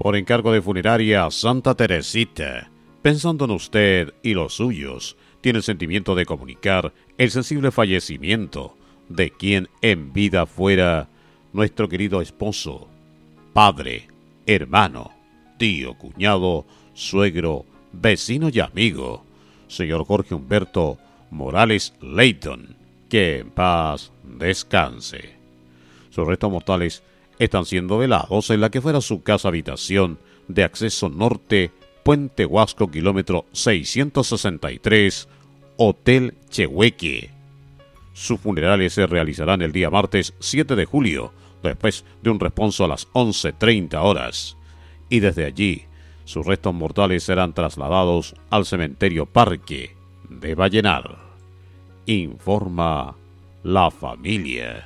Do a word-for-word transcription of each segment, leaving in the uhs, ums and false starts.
Por encargo de Funeraria Santa Teresita, pensando en usted y los suyos, tiene el sentimiento de comunicar el sensible fallecimiento de quien en vida fuera nuestro querido esposo, padre, hermano, tío, cuñado, suegro, vecino y amigo, señor Jorge Humberto Morales Leighton, que en paz descanse. Sus restos mortales están siendo velados en la que fuera su casa habitación de acceso norte, Puente Huasco, kilómetro seiscientos sesenta y tres, Hotel Chehueque. Sus funerales se realizarán el día martes siete de julio, después de un responso a las once treinta horas. Y desde allí, sus restos mortales serán trasladados al cementerio Parque de Vallenar. Informa la familia.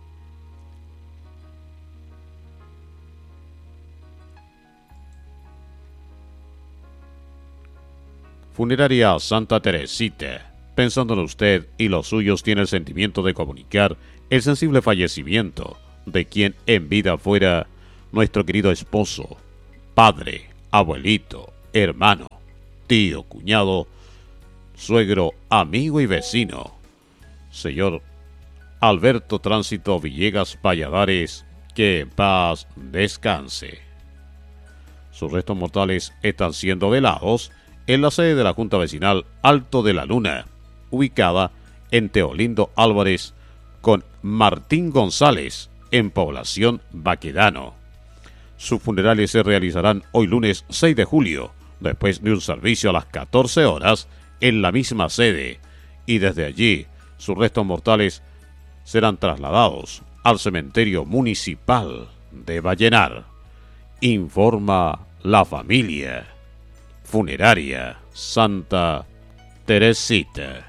Funeraria Santa Teresita, pensando en usted y los suyos, tiene el sentimiento de comunicar el sensible fallecimiento de quien en vida fuera nuestro querido esposo, padre, abuelito, hermano, tío, cuñado, suegro, amigo y vecino, señor Alberto Tránsito Villegas Valladares, que en paz descanse. Sus restos mortales están siendo velados en la sede de la Junta Vecinal Alto de la Luna, ubicada en Teolindo Álvarez con Martín González, en Población Baquedano. Sus funerales se realizarán hoy lunes seis de julio, después de un servicio a las catorce horas en la misma sede, y desde allí sus restos mortales serán trasladados al cementerio municipal de Vallenar. Informa la familia. Funeraria Santa Teresita.